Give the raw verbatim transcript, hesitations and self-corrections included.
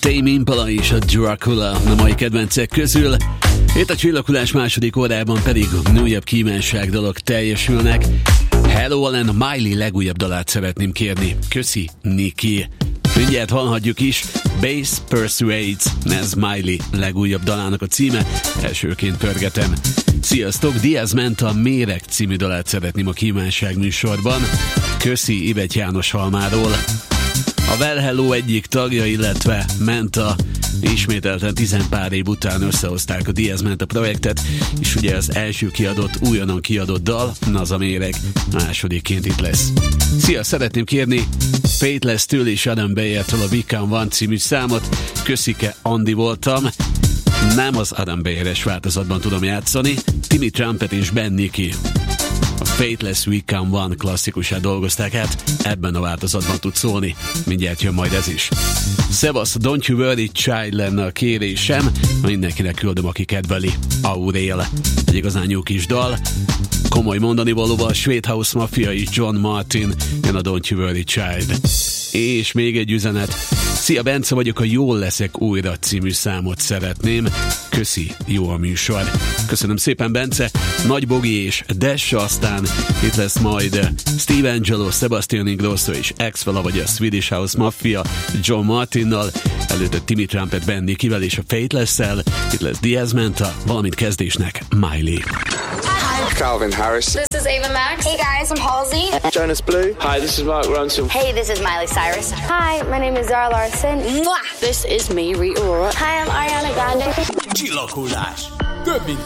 Tame Impala és a Dracula a mai kedvencek közül. Itt a Csillaghullás második órában pedig újabb kívánság dolog teljesülnek. Hello Alan, Miley legújabb dalát szeretném kérni. Köszi, Niki. Mindjárt hallhatjuk is. Bass Persuades, ez Miley legújabb dalának a címe. Elsőként pörgetem. Sziasztok, Diaz Menta Méreg című dalát szeretném a kívánság műsorban. Köszi Ivet János Halmáról. A Well Hello egyik tagja, illetve Menta ismételten tizenpár év után összehozták a Diaz Menta projektet, és ugye az első kiadott, újonnan kiadott dal, az a Méreg, másodikként itt lesz. Szia, szeretném kérni Faithless-től és Adam Beyer-től a Become One című számot. Köszike, Andi voltam. Nem az Adam Beyer-es változatban tudom játszani. Timmy Trumpet és Ben Nicky a Faithless Become One klasszikusát dolgozták át, ebben a változatban tud szólni. Mindjárt jön majd ez is. Szevasz, Don't You Worry Child lenne a kérésem, mindenkinek küldöm, aki kedveli. Aurél. Egy igazán jó kis dal. Komoly mondani valóval, Svéd House Mafia és John Martin, jön a Don't You Worry Child. És még egy üzenet. Szia, Bence vagyok, a Jól leszek újra című számot szeretném. Köszi, jó a műsor. Köszönöm szépen, Bence. Nagy Bogi és Dash, aztán itt lesz majd Steve Angelo, Sebastian Ingrosso és X-Fela, vagy a Swedish House Mafia John Martinnal, előtte Timmy Trumpet, Ben Nickyvel és a Faithless-szel. Itt lesz Diaz Menta, valamint kezdésnek Miley. Calvin Harris. This is Ava Max. Hey guys, I'm Halsey. Jonas Blue. Hi, this is Mark Ronson. Hey, this is Miley Cyrus. Hi, my name is Zara Larsson. Mwah! This is me, Rita Ora. Hi, I'm Ariana Grande. Csillaghullás. Több mint